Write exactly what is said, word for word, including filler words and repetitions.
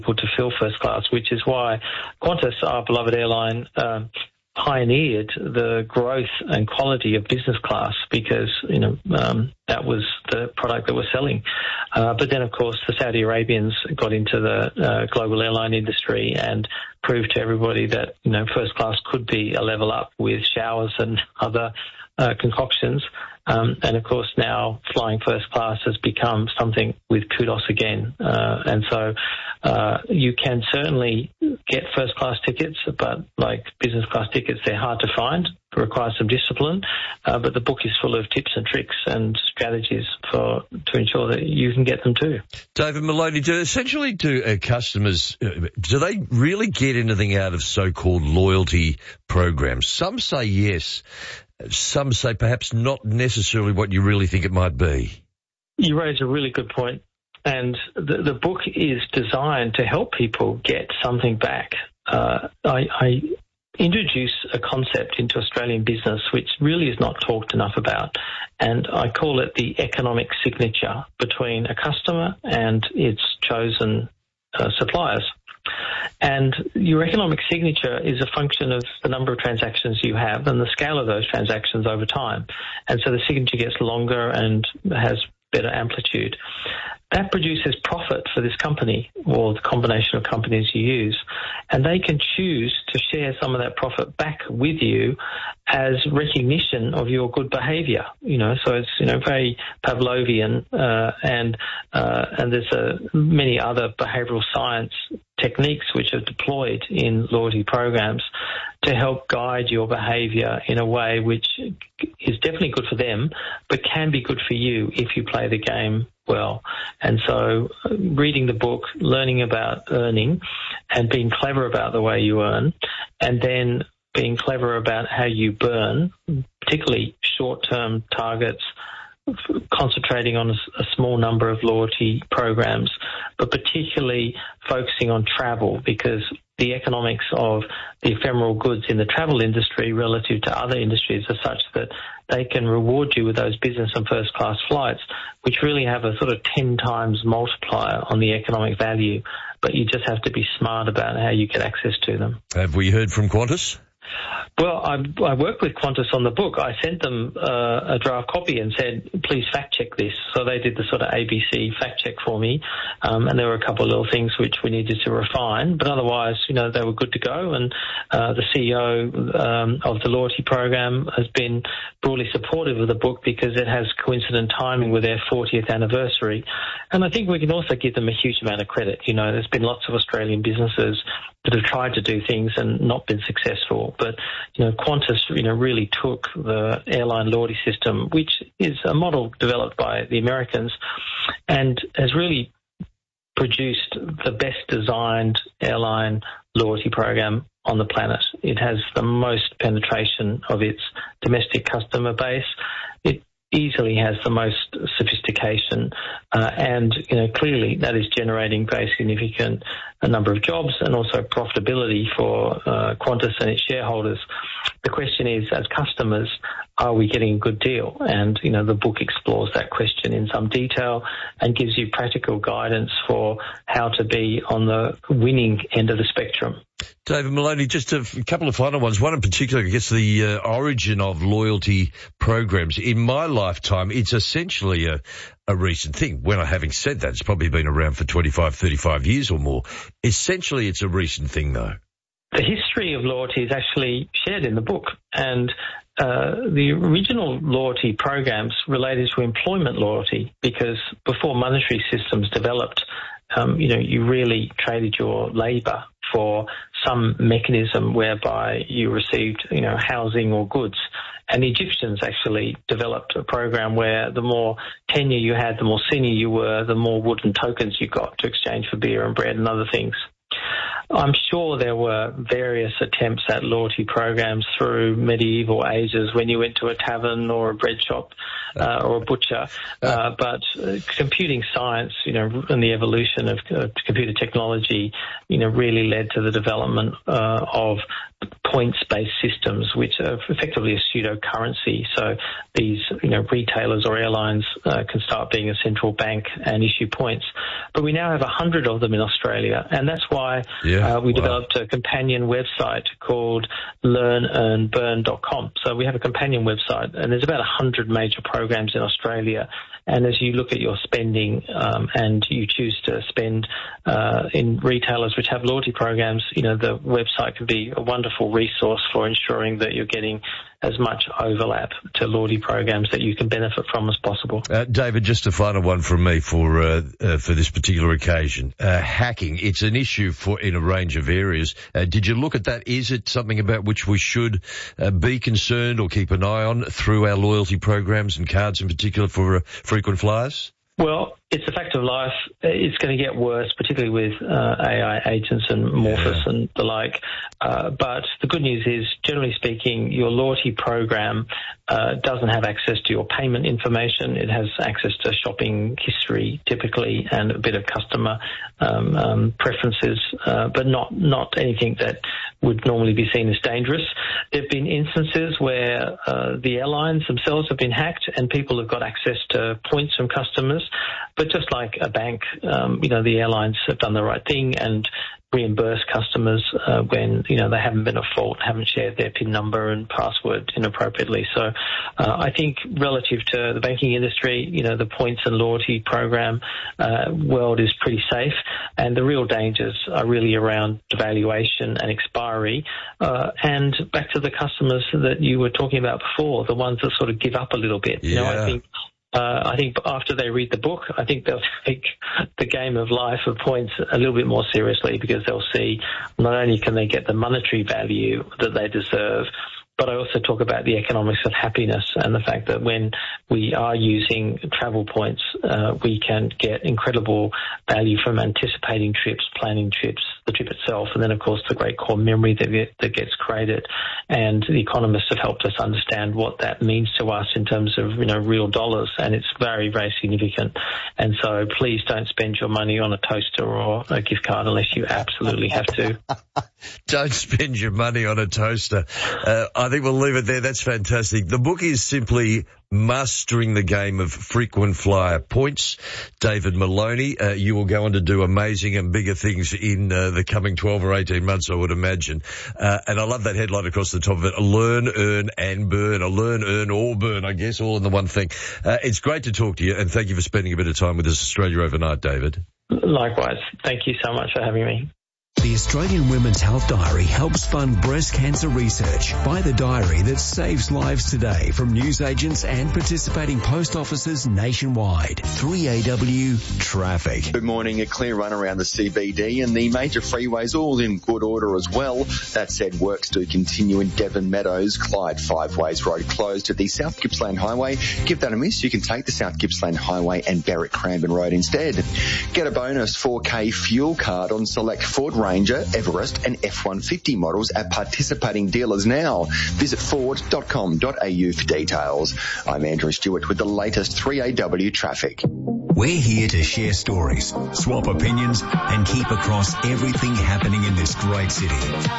people to fill first class, which is why Qantas, our beloved airline, um, pioneered the growth and quality of business class because, you know, um, that was the product that we're selling. Uh, but then, of course, the Saudi Arabians got into the uh, global airline industry and proved to everybody that, you know, first class could be a level up with showers and other uh, concoctions. Um, and, of course, now flying first class has become something with kudos again. Uh, and so uh, you can certainly get first class tickets, but like business class tickets, they're hard to find. It requires some discipline. Uh, but the book is full of tips and tricks and strategies for to ensure that you can get them too. David Maloney, do, essentially do uh, customers, uh, do they really get anything out of so-called loyalty programs? Some say yes. Some say perhaps not necessarily what you really think it might be. You raise a really good point. And the, the book is designed to help people get something back. Uh, I, I introduce a concept into Australian business which really is not talked enough about. And I call it the economic signature between a customer and its chosen uh, suppliers. And your economic signature is a function of the number of transactions you have and the scale of those transactions over time. And so the signature gets longer and has better amplitude. That produces profit for this company or the combination of companies you use. And they can choose to share some of that profit back with you as recognition of your good behaviour. You know, so it's, you know, very Pavlovian, uh, and, uh, and there's uh, many other behavioural science techniques which are deployed in loyalty programs to help guide your behaviour in a way which is definitely good for them, but can be good for you if you play the game well. And so reading the book, learning about earning and being clever about the way you earn, and then being clever about how you burn, particularly short-term targets, concentrating on a, a small number of loyalty programs, but particularly focusing on travel because the economics of the ephemeral goods in the travel industry relative to other industries are such that they can reward you with those business and first class flights, which really have a sort of ten times multiplier on the economic value, but you just have to be smart about how you get access to them. Have we heard from Qantas? Well, I, I worked with Qantas on the book. I sent them uh, a draft copy and said, please fact check this. So they did the sort of A B C fact check for me. Um, and there were a couple of little things which we needed to refine. But otherwise, you know, they were good to go. And uh, the C E O um, of the loyalty program has been broadly supportive of the book because it has coincident timing with their fortieth anniversary. And I think we can also give them a huge amount of credit. You know, there's been lots of Australian businesses that have tried to do things and not been successful. But, you know, Qantas, you know, really took the airline loyalty system, which is a model developed by the Americans, and has really produced the best designed airline loyalty program on the planet. It has the most penetration of its domestic customer base. It easily has the most sophistication, uh, and, you know, clearly that is generating very significant a number of jobs and also profitability for uh, Qantas and its shareholders. The question is, as customers, are we getting a good deal? And, you know, the book explores that question in some detail and gives you practical guidance for how to be on the winning end of the spectrum. David Maloney, just a couple of final ones. One in particular, I guess the uh, origin of loyalty programs. In my lifetime, it's essentially a, a recent thing. When I, having said that, it's probably been around for twenty-five, thirty-five years or more. Essentially, it's a recent thing, though. The history of loyalty is actually shared in the book, and uh, the original loyalty programs related to employment loyalty because before monetary systems developed, um, you know, you really traded your labour for some mechanism whereby you received, you know, housing or goods. And the Egyptians actually developed a program where the more tenure you had, the more senior you were, the more wooden tokens you got to exchange for beer and bread and other things. I'm sure there were various attempts at loyalty programs through medieval ages when you went to a tavern or a bread shop uh, or a butcher. Uh, but uh, computing science, you know, and the evolution of uh, computer technology, you know, really led to the development uh, of points-based systems, which are effectively a pseudo-currency. So these, you know, retailers or airlines uh, can start being a central bank and issue points. But we now have a hundred of them in Australia, and that's why yeah, uh, we wow. developed a companion website called learn earn burn dot com. So we have a companion website, and there's about a hundred major programs in Australia. And as you look at your spending um, and you choose to spend uh, in retailers which have loyalty programs, you know, the website can be a wonderful resource for ensuring that you're getting as much overlap to loyalty programs that you can benefit from as possible. Uh, David, just a final one from me for uh, uh, for this particular occasion. Uh, hacking, it's an issue for in a range of areas. Uh, did you look at that? Is it something about which we should uh, be concerned or keep an eye on through our loyalty programs and cards in particular for uh, frequent flyers? Well, it's a fact of life. It's going to get worse, particularly with uh, A I agents and Morphus yeah. and the like. Uh, but the good news is, generally speaking, your loyalty program uh, doesn't have access to your payment information. It has access to shopping history, typically, and a bit of customer um, um, preferences, uh, but not not anything that would normally be seen as dangerous. There have been instances where uh, the airlines themselves have been hacked and people have got access to points from customers. But just like a bank, um, you know, the airlines have done the right thing and reimburse customers uh, when, you know, they haven't been at fault, haven't shared their PIN number and password inappropriately. So uh, I think relative to the banking industry, you know, the points and loyalty program uh, world is pretty safe. And the real dangers are really around devaluation and expiry. Uh, and back to the customers that you were talking about before, the ones that sort of give up a little bit. Yeah. You know, I think Uh, I think after they read the book, I think they'll take the game of life of points a little bit more seriously, because they'll see not only can they get the monetary value that they deserve, but I also talk about the economics of happiness and the fact that when we are using travel points, uh, we can get incredible value from anticipating trips, planning trips, the trip itself, and then, of course, the great core memory that, get, that gets created. And the economists have helped us understand what that means to us in terms of, you know, real dollars, and it's very, very significant. And so please don't spend your money on a toaster or a gift card unless you absolutely have to. Don't spend your money on a toaster. Uh, I think we'll leave it there. That's fantastic. The book is simply Mastering the Game of Frequent Flyer Points. David Maloney, uh, you will go on to do amazing and bigger things in uh, the coming twelve or eighteen months, I would imagine. Uh, and I love that headline across the top of it, Learn, Earn and Burn. A learn, earn or burn, I guess, all in the one thing. Uh, it's great to talk to you, and thank you for spending a bit of time with us, Australia Overnight, David. Likewise. Thank you so much for having me. The Australian Women's Health Diary helps fund breast cancer research. Buy the diary that saves lives today from newsagents and participating post offices nationwide. three A W Traffic. Good morning. A clear run around the C B D and the major freeways all in good order as well. That said, works do continue in Devon Meadows. Clyde Five Ways Road closed at the South Gippsland Highway. Give that a miss. You can take the South Gippsland Highway and Berwick Cranbourne Road instead. Get a bonus four K fuel card on select Ford Ranger, Everest and F one fifty models at participating dealers now. Visit ford dot com dot a u for details. I'm Andrew Stewart with the latest three A W traffic. We're here to share stories, swap opinions and keep across everything happening in this great city.